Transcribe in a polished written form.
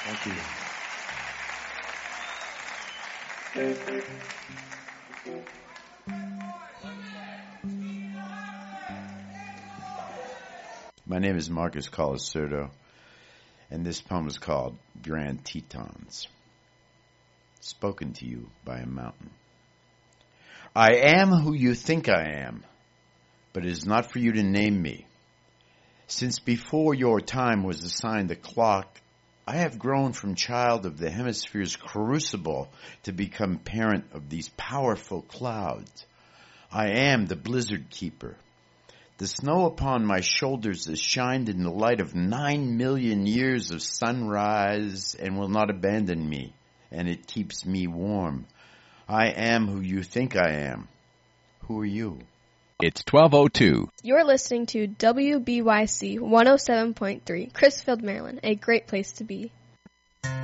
Thank you. My name is Marcus Colasurdo, and this poem is called Grand Tetons, spoken to you by a mountain. I am who you think I am, but it is not for you to name me. Since before your time was assigned a clock, I have grown from child of the hemisphere's crucible to become parent of these powerful clouds. I am the blizzard keeper. The snow upon my shoulders is shined in the light of 9 million years of sunrise and will not abandon me, and it keeps me warm. I am who you think I am. Who are you? It's 12:02. You're listening to WBYC 107.3, Crisfield, Maryland, a great place to be.